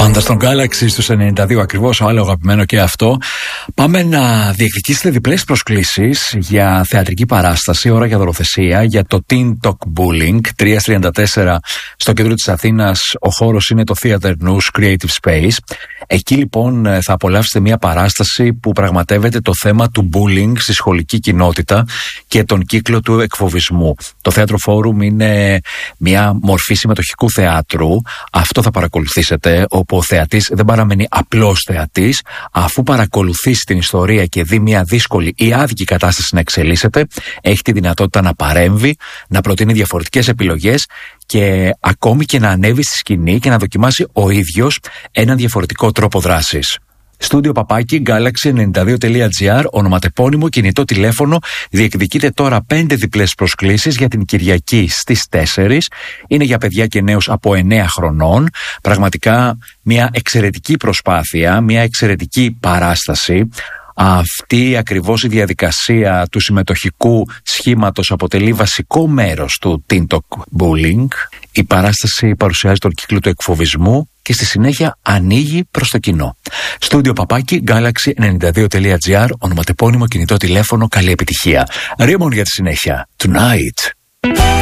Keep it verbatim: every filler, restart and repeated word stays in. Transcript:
Πάντα στον Galaxy στους ενενήντα δύο ακριβώς, άλλο αγαπημένο και αυτό. Πάμε να διεκδικήσετε διπλές προσκλήσεις για θεατρική παράσταση, ώρα για δωροθεσία, για το Teen Talk Bullying, τριακόσια τριάντα τέσσερα στο κέντρο της Αθήνας. Ο χώρος είναι το Theater News Creative Space. Εκεί λοιπόν θα απολαύσετε μια παράσταση που πραγματεύεται το θέμα του bullying στη σχολική κοινότητα και τον κύκλο του εκφοβισμού. Το Θέατρο Φόρουμ είναι μια μορφή συμμετοχικού θεάτρου. Αυτό θα παρακολουθήσετε, όπου ο θεατής δεν παραμένει απλός θεατής. Αφού παρακολουθήσει την ιστορία και δει μια δύσκολη ή άδικη κατάσταση να εξελίσσεται, έχει τη δυνατότητα να παρέμβει, να προτείνει διαφορετικές επιλογές και ακόμη και να ανέβει στη σκηνή και να δοκιμάσει ο ίδιος έναν διαφορετικό τρόπο δράσης. Στούντιο παπάκι Galaxy ενενήντα δύο τελεία τζι άρ, ονοματεπώνυμο, κινητό τηλέφωνο. Διεκδικείτε τώρα πέντε διπλές προσκλήσεις για την Κυριακή στις τέσσερις. Είναι για παιδιά και νέους από εννέα χρονών. Πραγματικά μια εξαιρετική προσπάθεια, μια εξαιρετική παράσταση. Αυτή ακριβώς η διαδικασία του συμμετοχικού σχήματος αποτελεί βασικό μέρος του Teen Talk Bullying. Η παράσταση παρουσιάζει τον κύκλο του εκφοβισμού και στη συνέχεια ανοίγει προς το κοινό. Στούντιο παπάκι Galaxy ενενήντα δύο τελεία τζι άρ, ονοματεπώνυμο, κινητό τηλέφωνο, καλή επιτυχία. Ρίμον για τη συνέχεια. Tonight.